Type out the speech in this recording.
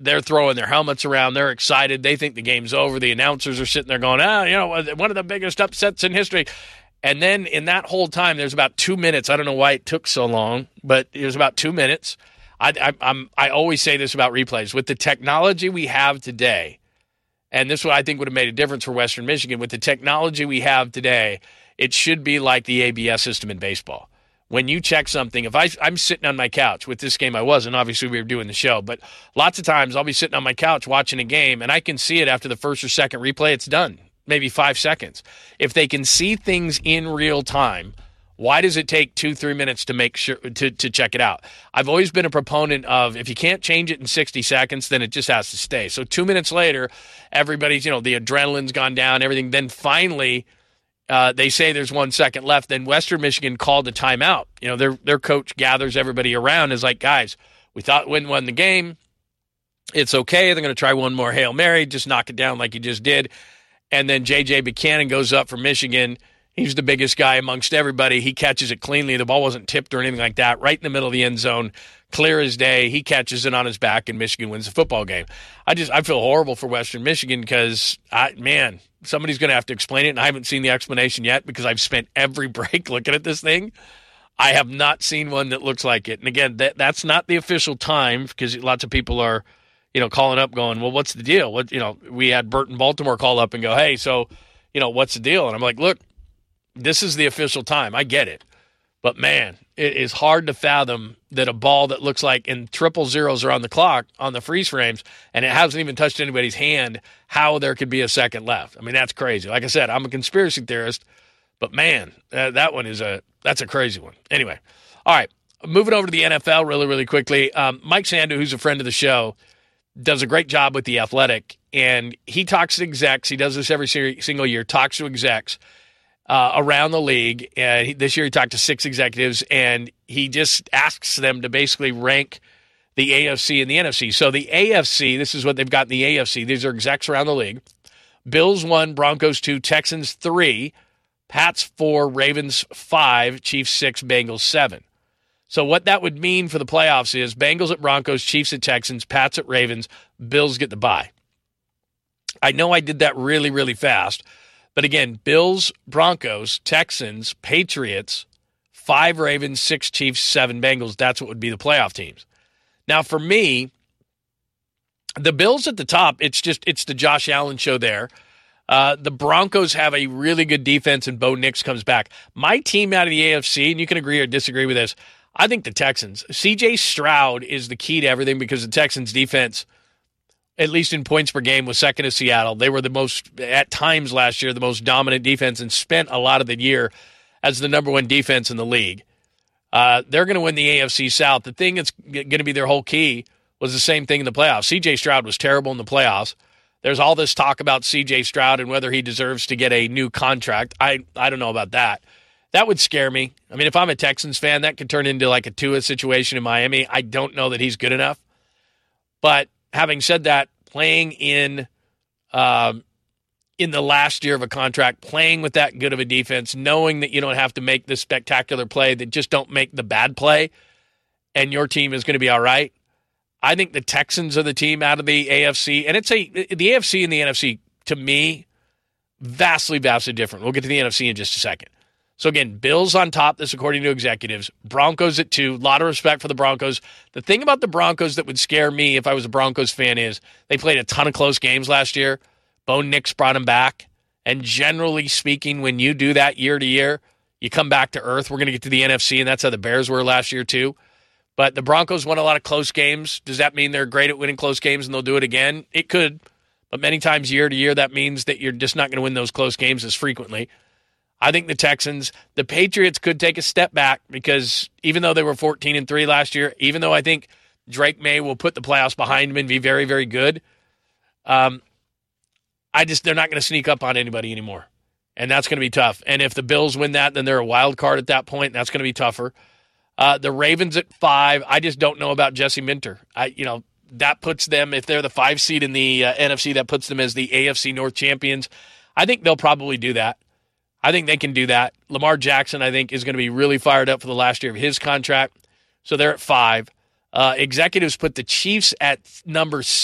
they're throwing their helmets around. They're excited. They think the game's over. The announcers are sitting there going, one of the biggest upsets in history. And then in that whole time, there's about 2 minutes. I don't know why it took so long, but it was about 2 minutes. I always say this about replays. With the technology we have today, and this is what I think would have made a difference for Western Michigan, with the technology we have today, it should be like the ABS system in baseball. When you check something, if I'm sitting on my couch, with this game I wasn't, obviously we were doing the show, but lots of times I'll be sitting on my couch watching a game, and I can see it after the first or second replay, it's done, maybe 5 seconds. If they can see things in real time, why does it take 2-3 minutes to make sure to check it out? I've always been a proponent of, if you can't change it in 60 seconds, then it just has to stay. So 2 minutes later, everybody's, the adrenaline's gone down, everything. Then finally, they say there's 1 second left. Then Western Michigan called a timeout. Their coach gathers everybody around, is like, guys, we thought we won the game. It's okay. They're going to try one more Hail Mary, just knock it down like you just did. And then J.J. Buchanan goes up for Michigan. He's the biggest guy amongst everybody. He catches it cleanly. The ball wasn't tipped or anything like that. Right in the middle of the end zone, clear as day. He catches it on his back, and Michigan wins the football game. I feel horrible for Western Michigan because, somebody's going to have to explain it, and I haven't seen the explanation yet because I've spent every break looking at this thing. I have not seen one that looks like it. And again, that's not the official time, because lots of people are, calling up going, well, what's the deal? We had Burton Baltimore call up and go, hey, so, what's the deal? And I'm like, look, this is the official time. I get it. But, man, it is hard to fathom that a ball that looks like, and 000s are on the clock, on the freeze frames, and it hasn't even touched anybody's hand, how there could be a second left. I mean, that's crazy. Like I said, I'm a conspiracy theorist, but, man, that one that's a crazy one. Anyway, all right, moving over to the NFL really, really quickly. Mike Sandu, who's a friend of the show, does a great job with The Athletic, and he talks to execs. He does this every single year, talks to execs around the league. This year he talked to 6 executives, and he just asks them to basically rank the AFC and the NFC. So the AFC, this is what they've got in the AFC. These are execs around the league. Bills 1, Broncos 2, Texans 3, Pats 4, Ravens 5, Chiefs 6, Bengals 7. So what that would mean for the playoffs is Bengals at Broncos, Chiefs at Texans, Pats at Ravens, Bills get the bye. I know I did that really, really fast. But again, Bills, Broncos, Texans, Patriots, 5 Ravens, 6 Chiefs, 7 Bengals. That's what would be the playoff teams. Now, for me, the Bills at the top, it's the Josh Allen show there. The Broncos have a really good defense, and Bo Nix comes back. My team out of the AFC, and you can agree or disagree with this, I think the Texans. C.J. Stroud is the key to everything, because the Texans' defense, at least in points per game, was second to Seattle. They were the most, at times last year, the most dominant defense, and spent a lot of the year as the number 1 defense in the league. They're going to win the AFC South. The thing that's going to be their whole key was the same thing in the playoffs. C.J. Stroud was terrible in the playoffs. There's all this talk about C.J. Stroud and whether he deserves to get a new contract. I don't know about that. That would scare me. I mean, if I'm a Texans fan, that could turn into like a Tua situation in Miami. I don't know that he's good enough. But having said that, playing in the last year of a contract, playing with that good of a defense, knowing that you don't have to make this spectacular play, that just don't make the bad play, and your team is going to be all right. I think the Texans are the team out of the AFC, and the AFC and the NFC, to me, vastly, vastly different. We'll get to the NFC in just a second. So again, Bills on top, this according to executives. Broncos at 2. A lot of respect for the Broncos. The thing about the Broncos that would scare me if I was a Broncos fan is they played a ton of close games last year. Bo Nix brought them back. And generally speaking, when you do that year to year, you come back to earth. We're going to get to the NFC, and that's how the Bears were last year too. But the Broncos won a lot of close games. Does that mean they're great at winning close games and they'll do it again? It could. But many times year to year, that means that you're just not going to win those close games as frequently. I think the Texans, the Patriots could take a step back, because even though they were 14-3 last year, even though I think Drake May will put the playoffs behind him and be very, very good, they're not going to sneak up on anybody anymore. And that's going to be tough. And if the Bills win that, then they're a wild card at that point, and that's going to be tougher. The Ravens at 5, I just don't know about Jesse Minter. That puts them, if they're the 5 seed in the NFC, that puts them as the AFC North champions. I think they'll probably do that. I think they can do that. Lamar Jackson, I think, is going to be really fired up for the last year of his contract. So they're at 5. Executives put the Chiefs at number